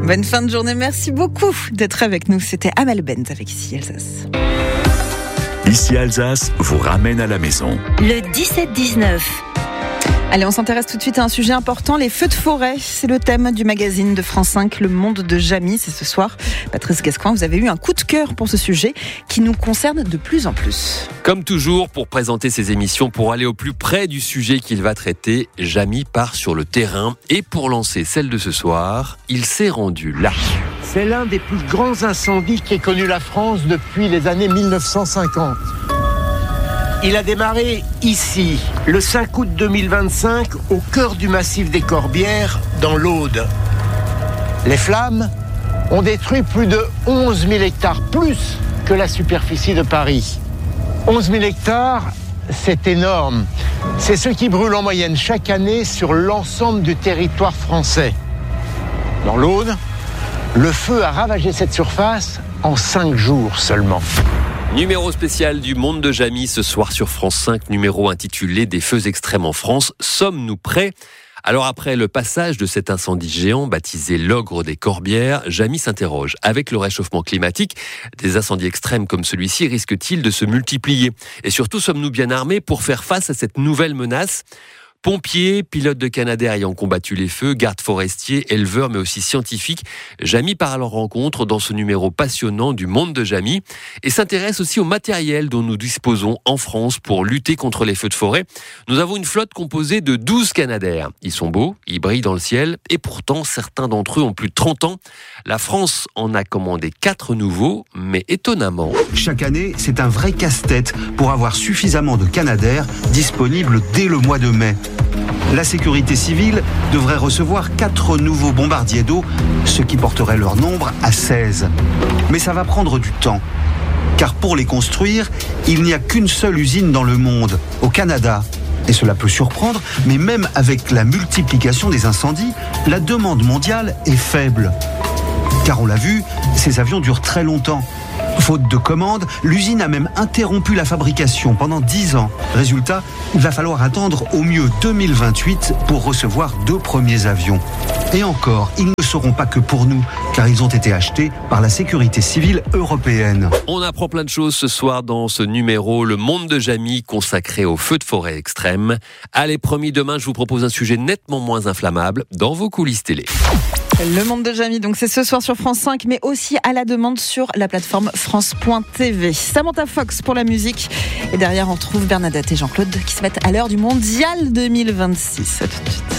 Bonne fin de journée, merci beaucoup d'être avec nous. C'était Amel Benz avec Ici Alsace. Ici Alsace vous ramène à la maison. Le 17-19. Allez, on s'intéresse tout de suite à un sujet important, les feux de forêt. C'est le thème du magazine de France 5, Le Monde de Jamy. C'est ce soir. Patrice Gascoigne, vous avez eu un coup de cœur pour ce sujet qui nous concerne de plus en plus. Comme toujours, pour présenter ses émissions, pour aller au plus près du sujet qu'il va traiter, Jamy part sur le terrain. Et pour lancer celle de ce soir, il s'est rendu là. C'est l'un des plus grands incendies qu'ait connu la France depuis les années 1950. Il a démarré ici, le 5 août 2025, au cœur du massif des Corbières, dans l'Aude. Les flammes ont détruit plus de 11 000 hectares, plus que la superficie de Paris. 11 000 hectares, c'est énorme. C'est ce qui brûle en moyenne chaque année sur l'ensemble du territoire français. Dans l'Aude, le feu a ravagé cette surface en 5 jours seulement. Numéro spécial du Monde de Jamy ce soir sur France 5, numéro intitulé Des feux extrêmes en France. Sommes-nous prêts ? Alors après le passage de cet incendie géant baptisé l'ogre des Corbières, Jamy s'interroge. Avec le réchauffement climatique, des incendies extrêmes comme celui-ci risquent-ils de se multiplier ? Et surtout, sommes-nous bien armés pour faire face à cette nouvelle menace ? Pompiers, pilotes de Canadair ayant combattu les feux, gardes forestiers, éleveurs mais aussi scientifiques, Jamy part à leur rencontre dans ce numéro passionnant du Monde de Jamy et s'intéresse aussi au matériel dont nous disposons en France pour lutter contre les feux de forêt. Nous avons une flotte composée de 12 Canadair. Ils sont beaux, ils brillent dans le ciel et pourtant certains d'entre eux ont plus de 30 ans. La France en a commandé 4 nouveaux, mais étonnamment. Chaque année, c'est un vrai casse-tête pour avoir suffisamment de Canadair disponibles dès le mois de mai. La sécurité civile devrait recevoir 4 nouveaux bombardiers d'eau, ce qui porterait leur nombre à 16. Mais ça va prendre du temps. Car pour les construire, il n'y a qu'une seule usine dans le monde, au Canada. Et cela peut surprendre, mais même avec la multiplication des incendies, la demande mondiale est faible. Car on l'a vu, ces avions durent très longtemps. Faute de commandes, l'usine a même interrompu la fabrication pendant 10 ans. Résultat, il va falloir attendre au mieux 2028 pour recevoir 2 premiers avions. Et encore, ils ne seront pas que pour nous, car ils ont été achetés par la sécurité civile européenne. On apprend plein de choses ce soir dans ce numéro, Le Monde de Jamy, consacré aux feux de forêt extrêmes. Allez, promis, demain, je vous propose un sujet nettement moins inflammable dans vos coulisses télé. Le Monde de Jamy, donc c'est ce soir sur France 5, mais aussi à la demande sur la plateforme France.tv. Samantha Fox pour la musique. Et derrière, on retrouve Bernadette et Jean-Claude qui se mettent à l'heure du Mondial 2026. À tout de suite.